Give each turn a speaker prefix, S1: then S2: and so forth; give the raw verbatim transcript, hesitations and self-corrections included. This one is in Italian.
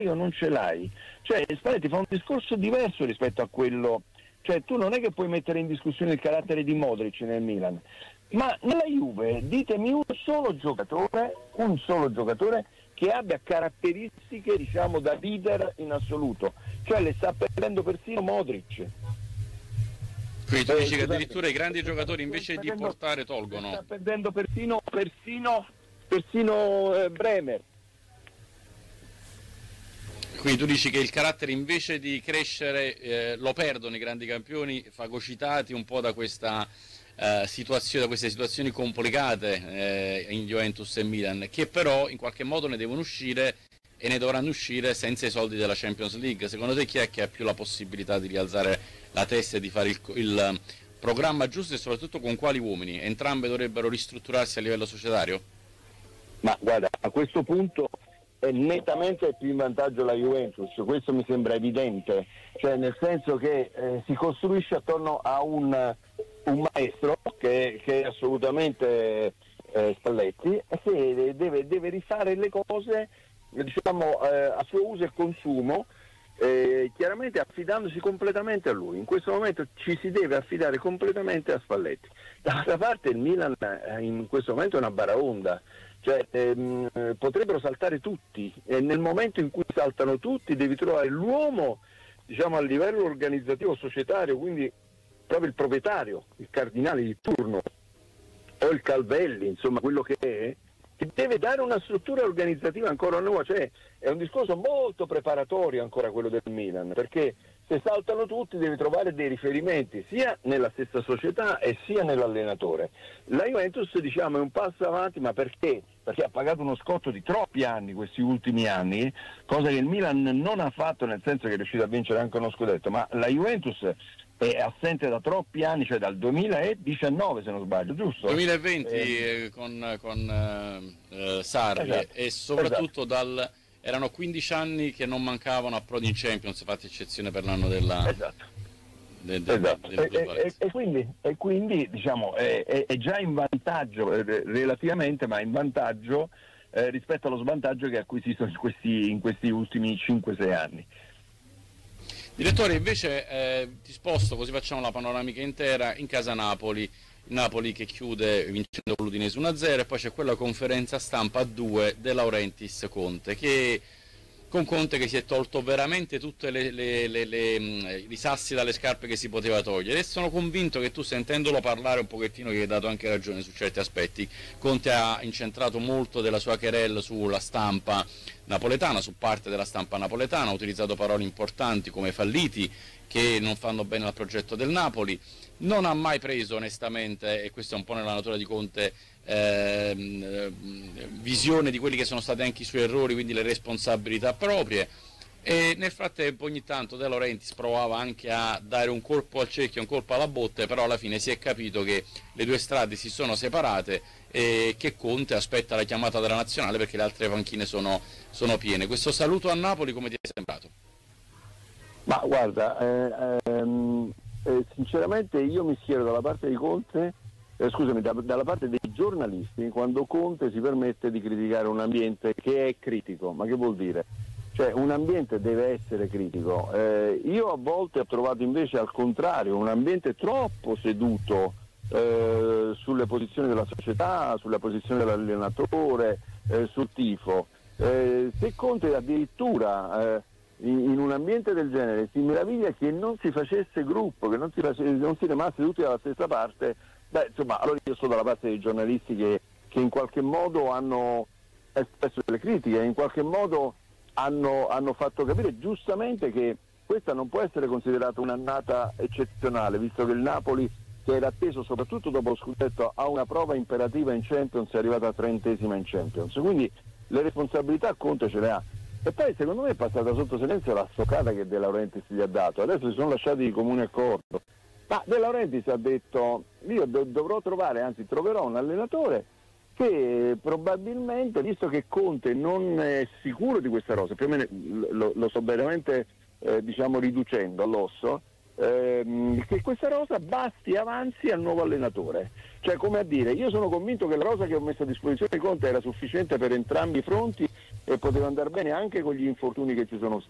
S1: o non ce l'hai. Cioè Spalletti fa un discorso diverso rispetto a quello, cioè tu non è che puoi mettere in discussione il carattere di Modric nel Milan, ma nella Juve ditemi un solo giocatore, un solo giocatore che abbia caratteristiche, diciamo, da leader in assoluto, cioè le sta perdendo persino Modric.
S2: Quindi tu dici che addirittura i grandi giocatori invece di portare tolgono.
S1: Sta perdendo persino persino persino eh, Bremer.
S2: Quindi tu dici che il carattere invece di crescere eh, lo perdono i grandi campioni, fagocitati un po' da questa eh, situazione, da queste situazioni complicate eh, in Juventus e Milan, che però in qualche modo ne devono uscire e ne dovranno uscire senza i soldi della Champions League. Secondo te chi è che ha più la possibilità di rialzare la testa e di fare il, il programma giusto e soprattutto con quali uomini? Entrambe dovrebbero ristrutturarsi a livello societario?
S1: Ma guarda, a questo punto è nettamente più in vantaggio la Juventus, questo mi sembra evidente, cioè nel senso che eh, si costruisce attorno a un, un maestro che, che è assolutamente eh, Spalletti e che deve, deve rifare le cose, diciamo, eh, a suo uso e consumo, eh, chiaramente affidandosi completamente a lui. In questo momento ci si deve affidare completamente a Spalletti. D'altra parte il Milan eh, in questo momento è una baraonda, cioè ehm, potrebbero saltare tutti e nel momento in cui saltano tutti devi trovare l'uomo, diciamo, a livello organizzativo societario, quindi proprio il proprietario, il cardinale di turno o il Calvelli, insomma quello che è, che deve dare una struttura organizzativa ancora nuova. Cioè è un discorso molto preparatorio ancora quello del Milan, perché se saltano tutti devi trovare dei riferimenti sia nella stessa società e sia nell'allenatore. La Juventus, diciamo, è un passo avanti, ma perché? Perché ha pagato uno scotto di troppi anni questi ultimi anni, cosa che il Milan non ha fatto, nel senso che è riuscito a vincere anche uno scudetto, ma la Juventus è assente da troppi anni, cioè dal duemiladiciannove se non sbaglio, giusto?
S2: duemilaventi eh, con, con eh, Sarri,
S1: esatto,
S2: e soprattutto
S1: esatto.
S2: dal erano quindici anni che non mancavano approdi in Champions, fatta eccezione per l'anno della
S1: esatto.
S2: De, de,
S1: esatto.
S2: de, de,
S1: e, e, e, quindi, e quindi diciamo è, è, è già in vantaggio eh, relativamente, ma in vantaggio eh, rispetto allo svantaggio che ha acquisito in questi, in questi ultimi cinque sei anni.
S2: Direttore, invece eh, ti sposto, così facciamo la panoramica intera, in casa Napoli. Napoli che chiude vincendo con l'Udinese uno a zero, e poi c'è quella conferenza stampa a due De Laurentiis Conte, che con Conte che si è tolto veramente tutti i sassi dalle scarpe che si poteva togliere, e sono convinto che tu, sentendolo parlare un pochettino, gli hai dato anche ragione su certi aspetti. Conte ha incentrato molto della sua querelle sulla stampa napoletana, su parte della stampa napoletana, ha utilizzato parole importanti come falliti, che non fanno bene al progetto del Napoli. Non ha mai preso onestamente, e questo è un po' nella natura di Conte, ehm, visione di quelli che sono stati anche i suoi errori, quindi le responsabilità proprie. E nel frattempo ogni tanto De Laurentiis provava anche a dare un colpo al cerchio, un colpo alla botte, però alla fine si è capito che le due strade si sono separate e che Conte aspetta la chiamata della nazionale perché le altre panchine sono, sono piene. Questo saluto a Napoli come ti è sembrato?
S1: Ma guarda, eh, ehm, eh, sinceramente io mi schiero dalla parte di Conte, eh, scusami, da, dalla parte dei giornalisti, quando Conte si permette di criticare un ambiente che è critico. Ma che vuol dire? Cioè un ambiente deve essere critico. Eh, io a volte ho trovato invece al contrario un ambiente troppo seduto eh, sulle posizioni della società, sulla posizione dell'allenatore, eh, sul tifo. Eh, se Conte addirittura eh, in un ambiente del genere si meraviglia che non si facesse gruppo, che non si, face, non si rimasse tutti dalla stessa parte, beh, insomma, allora io sto dalla parte dei giornalisti che, che in qualche modo hanno espresso delle critiche, in qualche modo hanno, hanno fatto capire giustamente che questa non può essere considerata un'annata eccezionale, visto che il Napoli, che era atteso soprattutto dopo lo scudetto, ha una prova imperativa in Champions, è arrivata trentesima in Champions, quindi le responsabilità Conte ce le ha. E poi secondo me è passata sotto silenzio la stoccata che De Laurentiis gli ha dato, adesso si sono lasciati di comune accordo, ma De Laurentiis ha detto io do- dovrò trovare, anzi troverò un allenatore che probabilmente, visto che Conte non è sicuro di questa rosa, più o meno lo, lo sto veramente eh, diciamo riducendo all'osso, ehm, che questa rosa basti e avanzi al nuovo allenatore, cioè come a dire io sono convinto che la rosa che ho messo a disposizione di Conte era sufficiente per entrambi i fronti, e poteva andare bene anche con gli infortuni che ci sono stati.